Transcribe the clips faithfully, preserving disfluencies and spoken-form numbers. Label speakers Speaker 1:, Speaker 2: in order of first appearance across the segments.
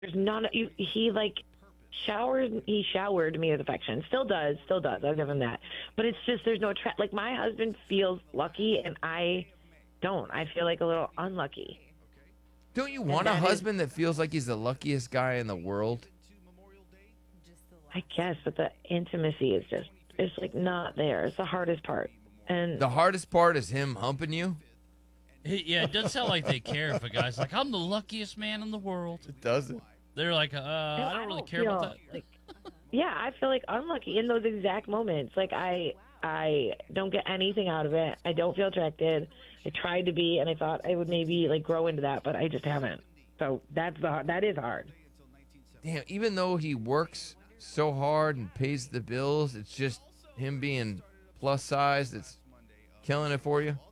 Speaker 1: There's none. He, he like showered. He showered me with affection. Still does. Still does. I'll give him that. But it's just there's no tra- like my husband feels lucky and I don't. I feel like a little unlucky.
Speaker 2: Don't you want a
Speaker 1: that is-
Speaker 2: husband that feels like he's the luckiest guy in the world?
Speaker 1: I guess, but the intimacy is just it's like not there. It's the hardest part. And
Speaker 2: The hardest part is him humping you.
Speaker 3: Hey, yeah, it does sound like they care if a guy's like, I'm the luckiest man in the world.
Speaker 2: It doesn't.
Speaker 3: They're like, uh, I don't really care about that.
Speaker 1: feel Like, yeah, I feel like unlucky in those exact moments. Like I, I don't get anything out of it. I don't feel attracted. I tried to be, and I thought I would maybe like grow into that, but I just haven't. So that's the that is hard.
Speaker 2: Damn, even though he works so hard and pays the bills, it's just him being plus size that's killing it for you.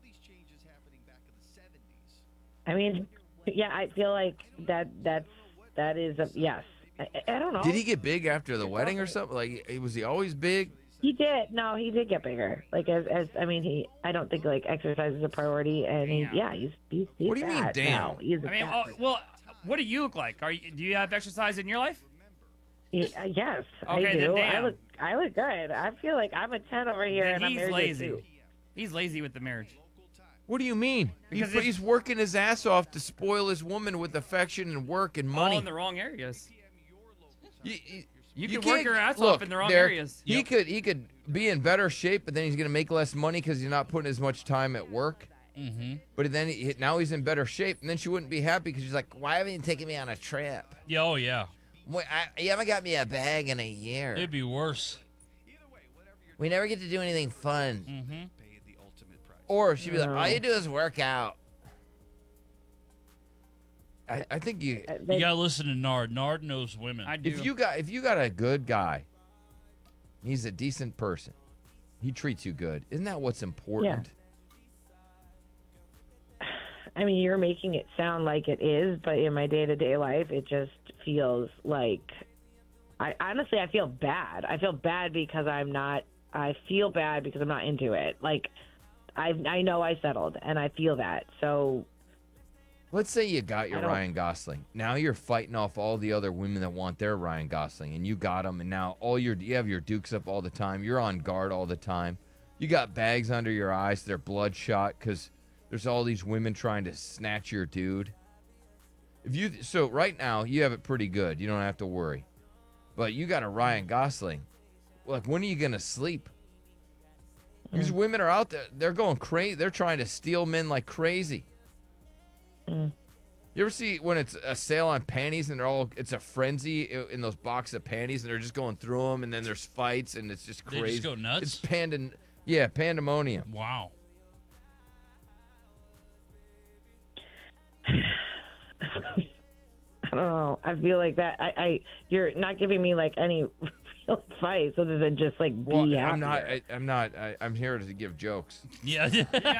Speaker 1: I mean, yeah, I feel like that that's that is a yes. I, I don't know.
Speaker 2: Did he get big after the wedding or something? Like, was he always big?
Speaker 1: He did. No, he did get bigger. Like as as I mean, he. I don't think like exercise is a priority, and he's yeah, he's he's. he's
Speaker 2: What do you mean,
Speaker 1: fat
Speaker 2: damn?
Speaker 1: now. He's a
Speaker 4: I mean,
Speaker 1: fat
Speaker 4: oh, well, what do you look like? Are you, do you have exercise in your life?
Speaker 1: Yeah, uh, yes,
Speaker 4: Okay,
Speaker 1: I
Speaker 4: then
Speaker 1: do. I
Speaker 4: damn.
Speaker 1: look, I look good. I feel like I'm a ten over here,
Speaker 4: Then
Speaker 1: and I'm
Speaker 4: he's
Speaker 1: married
Speaker 4: lazy.
Speaker 1: to two.
Speaker 4: He's lazy with the marriage.
Speaker 2: What do you mean? He's,
Speaker 4: Because if-
Speaker 2: he's working his ass off to spoil his woman with affection and work and money.
Speaker 4: All in the wrong areas.
Speaker 2: You, you-
Speaker 4: You,
Speaker 2: you
Speaker 4: can work
Speaker 2: can't-
Speaker 4: your ass
Speaker 2: look,
Speaker 4: off in the wrong
Speaker 2: Derek,
Speaker 4: areas.
Speaker 2: He could he could be in better shape, but then he's gonna make less money because he's not putting as much time at work.
Speaker 3: Mm-hmm.
Speaker 2: But then he, now he's in better shape, and then she wouldn't be happy because she's like, "Why haven't you taken me on a trip?
Speaker 3: Yeah, oh, yeah.
Speaker 2: Wait, I, you haven't got me a bag in a year.
Speaker 3: It'd be worse.
Speaker 2: We never get to do anything fun."
Speaker 3: Mm-hmm.
Speaker 2: Or she'd be like,
Speaker 1: No.
Speaker 2: "All you do is work out." I, I think you
Speaker 1: Uh,
Speaker 3: You
Speaker 1: they-
Speaker 3: gotta listen to Nard. Nard knows women.
Speaker 4: I do.
Speaker 2: if you got if you got a good guy, he's a decent person. He treats you good. Isn't that what's important?
Speaker 1: I mean, you're making it sound like it is, but in my day to day life, it just feels like. I honestly, I feel bad. I feel bad because I'm not. I feel bad because I'm not into it. Like, I I know I settled, and I feel that. So
Speaker 2: Let's say you got your
Speaker 1: I don't-
Speaker 2: Ryan Gosling. Now you're fighting off all the other women that want their Ryan Gosling, and you got him. And now all your you have your dukes up all the time. You're on guard all the time. You got bags under your eyes. They're bloodshot because there's all these women trying to snatch your dude. If you so right now you have it pretty good. You don't have to worry. But you got a Ryan Gosling. Like, when are you gonna sleep? These women are out there. They're going crazy. They're trying to steal men like crazy.
Speaker 1: Mm.
Speaker 2: You ever see when it's a sale on panties and they're all, it's a frenzy i- in those boxes of panties and they're just going through them and then there's fights and it's just
Speaker 3: They
Speaker 2: crazy.
Speaker 3: just go nuts?
Speaker 2: It's pandan, yeah, pandemonium.
Speaker 3: Wow.
Speaker 1: I don't know. I feel like that. I, I you're not giving me like any real advice other than just like be
Speaker 2: Well,
Speaker 1: happier.
Speaker 2: I'm not, I, I'm not, I, I'm here to give jokes.
Speaker 3: Yeah.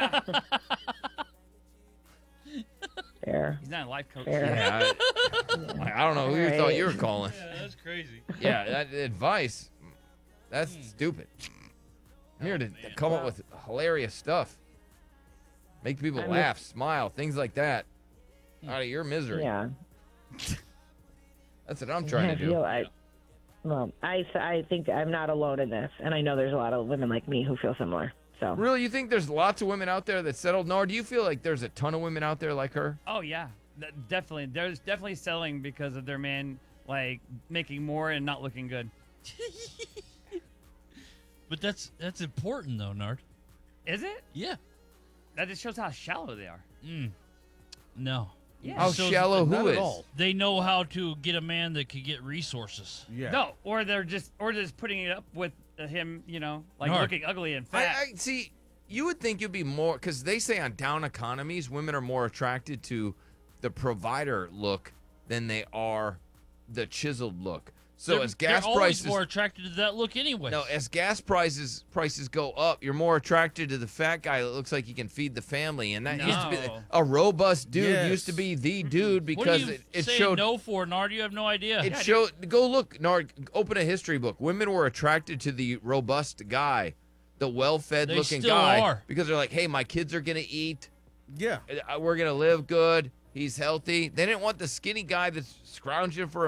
Speaker 1: Fair.
Speaker 4: He's not a life coach.
Speaker 1: Fair.
Speaker 2: Yeah, I, I don't know who you thought you were calling.
Speaker 3: Yeah, that's crazy.
Speaker 2: Yeah, that advice, that's stupid. I'm here to, to come up with hilarious stuff. Make people
Speaker 1: I'm
Speaker 2: laugh, smile, things like that. Out of your misery.
Speaker 1: Yeah.
Speaker 2: That's what I'm trying
Speaker 1: I
Speaker 2: to do.
Speaker 1: feel I, well, I, I think I'm not alone in this, and I know there's a lot of women like me who feel similar. So
Speaker 2: Really, you think there's lots of women out there that settled? Nor do you feel like there's a ton of women out there like her?
Speaker 4: Oh yeah, Th- definitely. There's definitely selling because of their man like making more and not looking good.
Speaker 3: But that's that's important though, Nard.
Speaker 4: Is it?
Speaker 3: Yeah.
Speaker 4: That just shows how shallow they are.
Speaker 3: Mm. No.
Speaker 4: Yeah.
Speaker 2: How
Speaker 3: So
Speaker 2: shallow
Speaker 5: Not
Speaker 2: who
Speaker 5: at
Speaker 2: is?
Speaker 5: all.
Speaker 3: They know how to get a man that could get resources.
Speaker 5: Yeah.
Speaker 4: No, or they're just or they're just putting it up with uh, him, you know, like
Speaker 3: Nard.
Speaker 4: looking ugly and
Speaker 2: I,
Speaker 4: fat.
Speaker 2: I see. You would think you'd be more, because they say on down economies, women are more attracted to the provider look than they are the chiseled look. So
Speaker 3: they're,
Speaker 2: as gas
Speaker 3: they're always
Speaker 2: prices,
Speaker 3: more attracted to that look anyway.
Speaker 2: no, as gas prices prices go up, you're more attracted to the fat guy that looks like he can feed the family, and that used to be
Speaker 4: No.
Speaker 2: a robust dude
Speaker 5: Yes.
Speaker 2: used to be the dude
Speaker 3: what
Speaker 2: because
Speaker 3: are you
Speaker 2: it, it
Speaker 3: saying
Speaker 2: showed
Speaker 3: no for, Nard? You have no idea.
Speaker 2: It showed. Go look, Nard. Open a history book. Women were attracted to the robust guy, the well-fed
Speaker 3: They
Speaker 2: looking
Speaker 3: still
Speaker 2: guy,
Speaker 3: are.
Speaker 2: because they're like, "Hey, my kids are gonna eat.
Speaker 5: Yeah.
Speaker 2: uh, We're gonna live good. He's healthy. They didn't want the skinny guy that's scrounging for